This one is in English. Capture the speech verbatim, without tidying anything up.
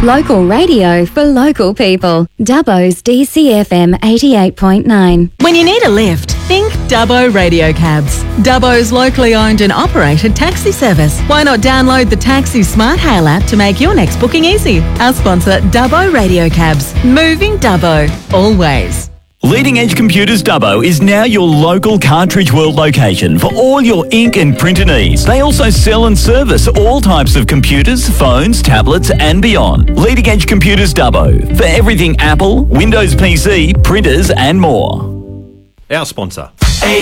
Local radio for local people. Dubbo's D C F M eighty-eight point nine. When you need a lift, think Dubbo Radio Cabs. Dubbo's locally owned and operated taxi service. Why not download the Taxi Smart Hail app to make your next booking easy? Our sponsor, Dubbo Radio Cabs. Moving Dubbo. Always. Leading Edge Computers Dubbo is now your local Cartridge World location for all your ink and printer needs. They also sell and service all types of computers, phones, tablets and beyond. Leading Edge Computers Dubbo for everything Apple, Windows P C, printers and more. Our sponsor. A